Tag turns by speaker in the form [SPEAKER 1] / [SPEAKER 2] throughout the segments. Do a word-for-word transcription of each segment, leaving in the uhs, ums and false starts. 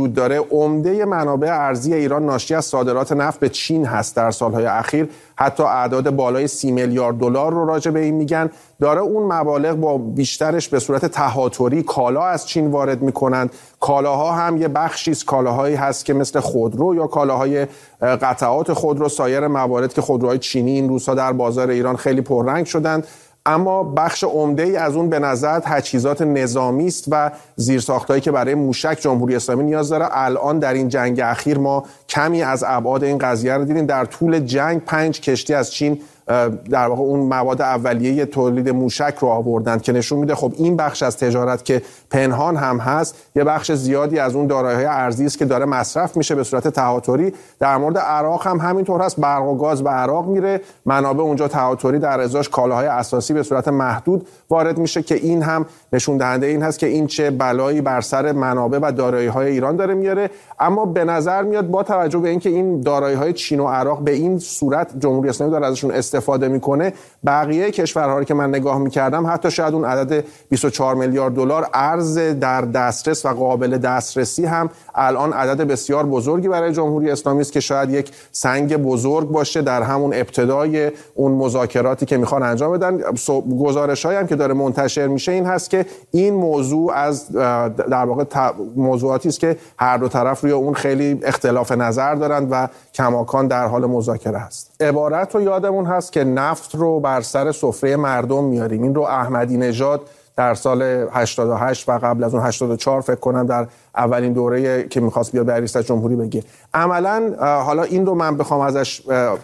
[SPEAKER 1] وجود داره، عمده منابع ارزی ایران ناشی از صادرات نفت به چین هست. در سالهای اخیر حتی اعداد بالای سی میلیارد دلار رو راجع به این میگن. داره اون مبالغ با بیشترش به صورت تهاتری کالا از چین وارد میکنند. کالاها هم یه بخشی از کالاهایی هست که مثل خودرو یا کالاهای قطعات خودرو، سایر موارد که خودروهای چینی این روزها در بازار ایران خیلی پررنگ شدند. اما بخش عمده‌ای از اون به نظر تجهیزات نظامی است و زیرساختایی که برای موشک جمهوری اسلامی نیاز داره. الان در این جنگ اخیر ما کمی از ابعاد این قضیه رو دیدیم. در طول جنگ پنج کشتی از چین در واقع اون مواد اولیه تولید موشک رو آوردند که نشون میده خب این بخش از تجارت که پنهان هم هست، یه بخش زیادی از اون دارایی‌های ارزی است که داره مصرف میشه به صورت تهاتری. در مورد عراق هم همینطور هست، برق و گاز به عراق میره، منابع اونجا تهاتری در ازاش کالاهای اساسی به صورت محدود وارد میشه که این هم نشون دهنده این هست که این چه بلایی بر سر منابع و دارایی‌های ایران داره میاره. اما به نظر میاد با توجه به اینکه این دارایی‌های چین و عراق به این صورت جمهوری اسلامی داره ازشون استفاده میکنه، بقیه کشورها رو که من نگاه میکردم حتی شاید اون عدد بیست و چهار میلیارد دلار ارز در دسترس و قابل دسترسی هم الان عدد بسیار بزرگی برای جمهوری اسلامی است که شاید یک سنگ بزرگ باشه در همون ابتدای اون مذاکراتی که میخوان انجام بدن. گزارش‌هایی هم که داره منتشر میشه این هست که این موضوع از در واقع موضوعاتی است که هر دو طرف روی اون خیلی اختلاف نظر دارند و کماکان در حال مذاکره هست. عبارت رو یادمون هست که نفت رو بر سر سفره مردم میاریم. این رو احمدی نژاد در سال هشتاد و هشت و قبل از اون هشتاد و چهار فکر کنم در اولین دوره که میخواست بیاد به ریاست جمهوری بگه. عملاً حالا این رو من بخوام ازش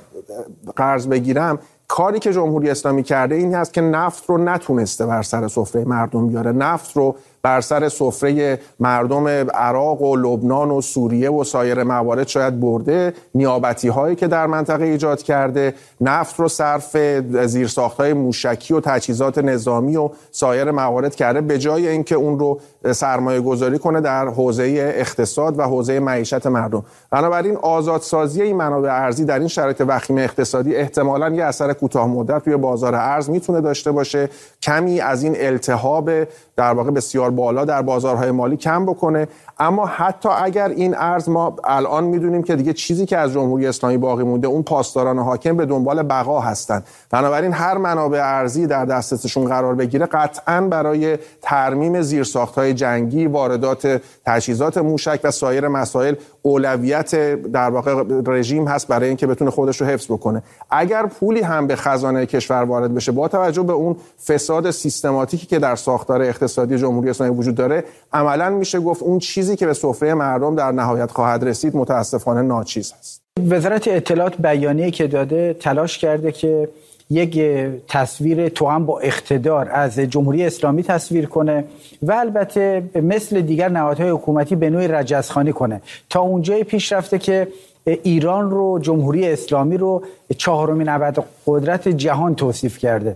[SPEAKER 1] قرض بگیرم، کاری که جمهوری اسلامی کرده این هست که نفت رو نتونسته بر سر سفره مردم بیاره. نفت رو بر سر سفره مردم عراق و لبنان و سوریه و سایر موارد شاید برده، نیابتی هایی که در منطقه ایجاد کرده، نفت رو صرف زیرساخت‌های موشکی و تجهیزات نظامی و سایر موارد کرده، به جای اینکه اون رو سرمایه گذاری کنه در حوزه اقتصاد و حوزه معیشت مردم. بنابراین آزادسازی این منابع ارزی در این شرایط وخیم اقتصادی احتمالاً یه اثر کوتاه مدت روی بازار ارز میتونه داشته باشه، کمی از این التهاب در واقع بسیار بالا در بازارهای مالی کم بکنه. اما حتی اگر این ارز، ما الان میدونیم که دیگه چیزی که از جمهوری اسلامی باقی مونده اون پاسداران حاکم به دنبال بقا هستن. بنابراین هر منابع ارزی در دسترسشون قرار بگیره قطعاً برای ترمیم زیرساخت‌های جنگی، واردات تجهیزات موشک و سایر مسائل اولویت در واقع رژیم هست برای اینکه بتونه خودش رو حفظ بکنه. اگر پولی هم به خزانه کشور وارد بشه با توجه به اون فساد سیستماتیکی که در ساختار اقتصادی جمهوری اسلامی وجود داره، عملاً میشه گفت اون چیزی که به سفره مردم در نهایت خواهد رسید متاسفانه ناچیز است.
[SPEAKER 2] وزارت اطلاعات بیانیه‌ای که داده تلاش کرده که یک تصویر توأم با اقتدار از جمهوری اسلامی تصویر کنه و البته مثل دیگر نهادهای حکومتی به نوعی رجزخوانی کنه. تا اونجای پیش رفته که ایران رو، جمهوری اسلامی رو چهارمین ابرقدرت جهان توصیف کرده.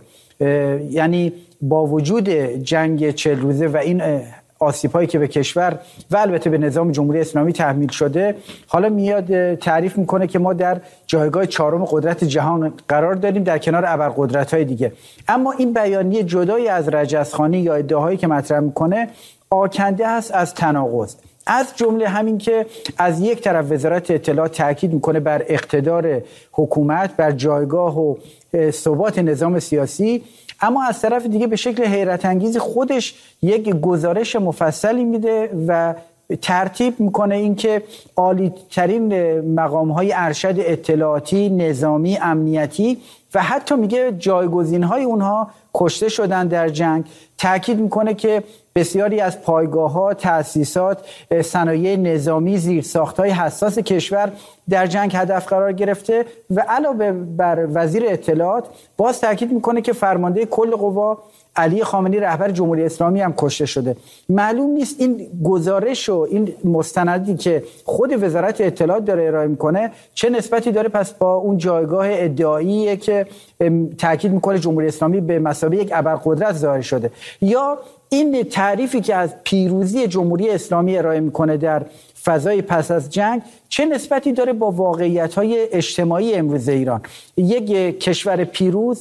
[SPEAKER 2] یعنی با وجود جنگ چهل روزه و این آسیب‌هایی که به کشور و البته به نظام جمهوری اسلامی تحمیل شده، حالا میاد تعریف میکنه که ما در جایگاه چهارم قدرت جهان قرار داریم در کنار ابرقدرت‌های دیگه. اما این بیانیه جدای از رجزخوانی یا ادعاهایی که مطرح میکنه آکنده است از تناقض. از جمله همین که از یک طرف وزارت اطلاعات تاکید میکنه بر اقتدار حکومت، بر جایگاه و ثبات نظام سیاسی، اما از طرف دیگه به شکل حیرت انگیز خودش یک گزارش مفصلی میده و ترتیب میکنه اینکه عالی ترین مقام های ارشد اطلاعاتی، نظامی، امنیتی و حتی میگه جایگزین های اونها کشته شدن در جنگ. تاکید میکنه که بسیاری از پایگاه‌ها، تأسیسات، صنایع نظامی، زیرساخت‌های حساس کشور در جنگ هدف قرار گرفته و علاوه بر وزیر اطلاعات باز تاکید میکنه که فرمانده کل قوا علی خامنه‌ای رهبر جمهوری اسلامی هم کشته شده. معلوم نیست این گزارش و این مستندی که خود وزارت اطلاعات داره ارائه میکنه چه نسبتی داره پس با اون جایگاه ادعایی که تاکید میکنه جمهوری اسلامی به مثابه یک ابرقدرت ظاهر شده، یا این تعریفی که از پیروزی جمهوری اسلامی ارائه میکنه در فضای پس از جنگ چه نسبتی داره با واقعیت‌های اجتماعی امروز ایران. یک کشور پیروز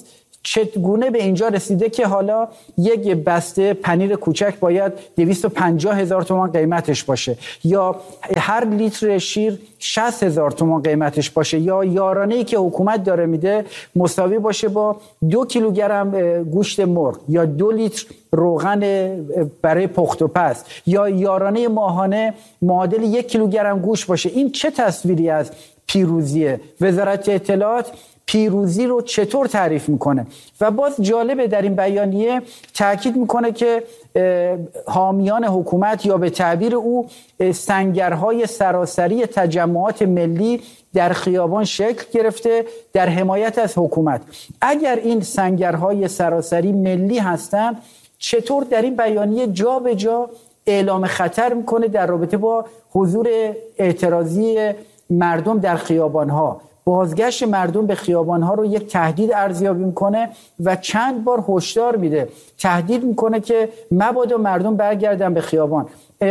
[SPEAKER 2] چگونه به اینجا رسیده که حالا یک بسته پنیر کوچک باید دویست و پنجاه هزار تومان قیمتش باشه، یا هر لیتر شیر شصت هزار تومان قیمتش باشه، یا یارانه‌ای که حکومت داره میده مساوی باشه با دو کیلوگرم گوشت مرغ یا دو لیتر روغن برای پخت و پز، یا یارانه ماهانه معادل یک کیلوگرم گوشت باشه. این چه تصویری از پیروزیه؟ وزارت اطلاعات پیروزی رو چطور تعریف میکنه؟ و باز جالبه در این بیانیه تاکید میکنه که حامیان حکومت یا به تعبیر او سنگرهای سراسری تجمعات ملی در خیابان شکل گرفته در حمایت از حکومت. اگر این سنگرهای سراسری ملی هستند، چطور در این بیانیه جا به جا اعلام خطر میکنه در رابطه با حضور اعتراضی مردم در خیابانها؟ بازگشت مردم به خیابانها رو یک تهدید ارزیابی میکنه و چند بار هشدار میده، تهدید میکنه که مبادا مردم برگردن به خیابان.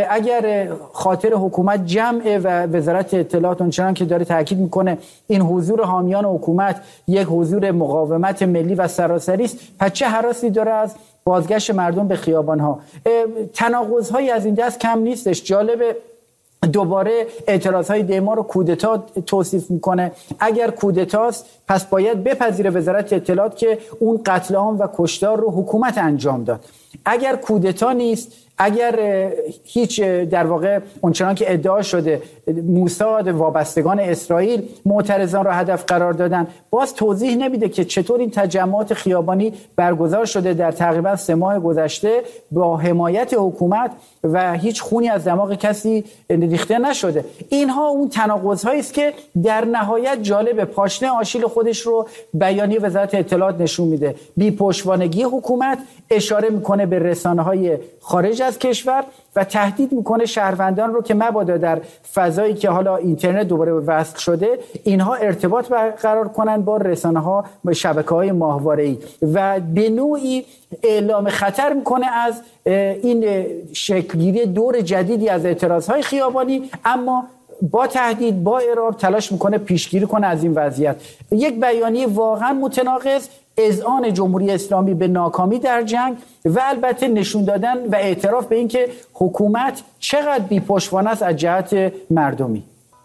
[SPEAKER 2] اگر خاطر حکومت جمعه و وزارت اطلاعات اونچنان که داره تاکید میکنه این حضور حامیان حکومت یک حضور مقاومت ملی و سراسری است، پس چه هراسی داره از بازگشت مردم به خیابانها؟ تناقض‌هایی از این دست کم نیستش. جالبه دوباره اعتراضهای دیما رو کودتا توصیف میکنه. اگر کودتاست پس باید بپذیره وزارت اطلاعات که اون قتل عام و کشتار رو حکومت انجام داد. اگر کودتا نیست، اگر هیچ در واقع اونچنان که ادعا شده موساد وابستگان اسرائیل معترضان را هدف قرار دادن، باز توضیح نمیده که چطور این تجمعات خیابانی برگزار شده در تقریبا سه ماه گذشته با حمایت حکومت و هیچ خونی از دماغ کسی ریخته نشده. اینها اون تناقض‌هایی است که در نهایت جالب پاشنه آشیل خودش رو بیانیه وزارت اطلاعات نشون میده. بی پشتوانگی حکومت اشاره میکنه به رسانه‌های خارج از کشور و تهدید میکنه شهروندان رو که مبادا در فضایی که حالا اینترنت دوباره وصل شده اینها ارتباط برقرار کنن با رسانه‌ها و شبکه‌های ماهواره‌ای و به نوعی اعلام خطر میکنه از این شکلگیری دور جدیدی از اعتراضهای خیابانی، اما با تهدید با اعراب تلاش میکنه پیشگیری کنه از این وضعیت. یک بیانیه واقعا متناقض، اذعان جمهوری اسلامی به ناکامی در جنگ و البته نشون دادن و اعتراف به اینکه حکومت چقدر بی‌پشتوانه است از جهت مردمی.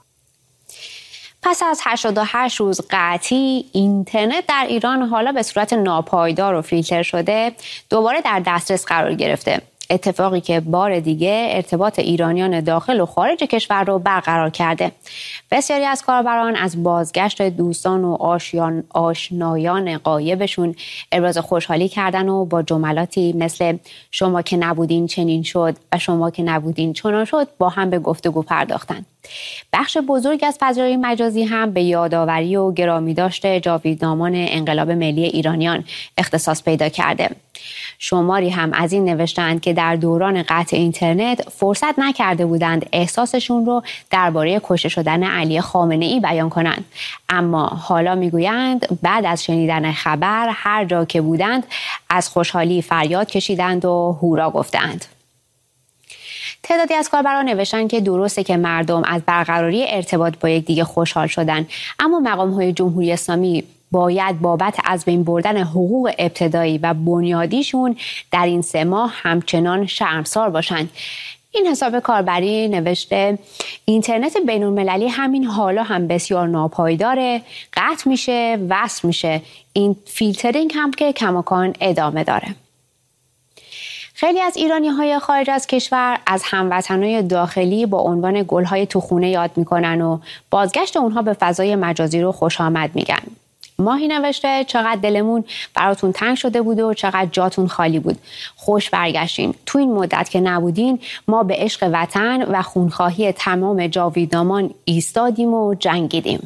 [SPEAKER 3] پس از هشتاد و هشت روز قطعی اینترنت در ایران حالا به صورت ناپایدار و فیلتر شده دوباره در دسترس قرار گرفته. اتفاقی که بار دیگه ارتباط ایرانیان داخل و خارج کشور رو برقرار کرده. بسیاری از کاربران از بازگشت دوستان و آشیان آشنایان غایبشون ابراز خوشحالی کردن و با جملاتی مثل شما که نبودین چنین شد و شما که نبودین چنان شد با هم به گفتگو پرداختن. بخش بزرگ از فضای مجازی هم به یادآوری و گرامی داشته جاویدنامان انقلاب ملی ایرانیان اختصاص پیدا کرده. شماری هم از این نوشتند که در دوران قطع اینترنت فرصت نکرده بودند احساسشون رو درباره کشته شدن علی خامنه‌ای بیان کنند، اما حالا میگویند بعد از شنیدن خبر هر جا که بودند از خوشحالی فریاد کشیدند و هورا گفتند. تعدادی از کاربران نوشتن که درسته که مردم از برقراری ارتباط با یکدیگه خوشحال شدن، اما مقام‌های جمهوری اسلامی باید بابت از بین بردن حقوق ابتدایی و بنیادیشون در این سه ماه همچنان شرمسار باشن. این حساب کاربری نوشته اینترنت بین المللی همین حالا هم بسیار ناپایداره، قطع میشه، وصل میشه. این فیلترینگ هم که کماکان ادامه داره. خیلی از ایرانی‌های خارج از کشور از هموطنای داخلی با عنوان گل‌های تو خونه یاد میکنن و بازگشت اونها به فضای مجازی رو خوش آمد میگن. ماهی نوشته چقدر دلمون براتون تنگ شده بود و چقدر جاتون خالی بود. خوش برگشتین. تو این مدت که نبودین ما به عشق وطن و خونخواهی تمام جاویدنامان ایستادیم و جنگیدیم.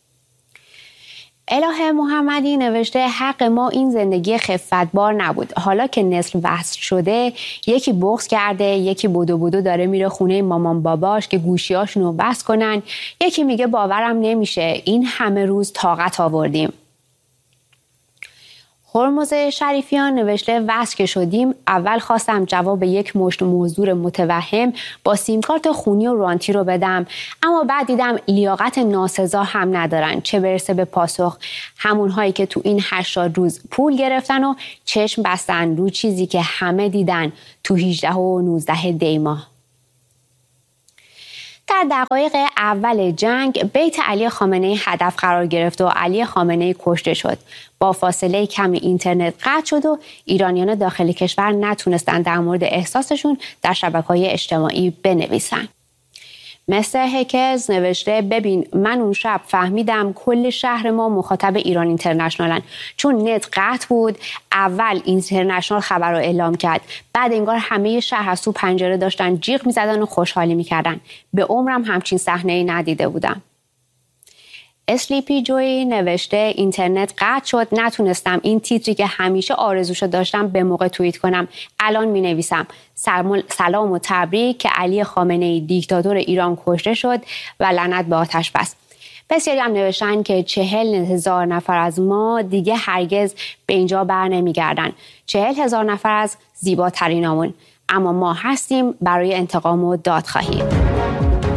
[SPEAKER 3] اله محمدی نوشته حق ما این زندگی خفتبار نبود. حالا که نسل وصل شده یکی بغض کرده، یکی بدو بدو داره میره خونه مامان باباش که گوشیاشون رو بس کنن، یکی میگه باورم نمیشه این همه روز طاقت آوردیم. هرمز شریفیان نوشته وصل که شدیم اول خواستم جواب یک مشت مزدور متوهم با سیمکارت خونی و رانتی رو بدم، اما بعد دیدم لیاقت ناسزا هم ندارن، چه برسه به پاسخ. همون هایی که تو این هشتاد روز پول گرفتن و چشم بستن رو چیزی که همه دیدن تو هجده و نوزده دی ماه. در دقایق اول جنگ بیت علی خامنه‌ای هدف قرار گرفت و علی خامنه‌ای کشته شد. با فاصله کمی اینترنت قطع شد و ایرانیان داخل کشور نتونستن در مورد احساسشون در شبکه‌های اجتماعی بنویسن. مستر هکز نوشته ببین من اون شب فهمیدم کل شهر ما مخاطب ایران اینترنشنالن، چون نت قطع بود. اول اینترنشنال خبر رو اعلام کرد، بعد انگار همه شهر از تو پنجره داشتن جیغ میزدن و خوشحالی میکردن. به عمرم همچین صحنه‌ای ندیده بودم. اسلیپی جوی نوشته اینترنت قطع شد، نتونستم این تیتری که همیشه آرزوشو داشتم به موقع توییت کنم. الان می نویسم سلام و تبریک که علی خامنه‌ای دیکتاتور ایران کشته شد و لعنت به آتش بس. بسیاری هم نوشتن که چهل هزار نفر از ما دیگه هرگز به اینجا بر نمیگردن. چهل هزار نفر از زیباترینامون، اما ما هستیم برای انتقام و دادخواهی.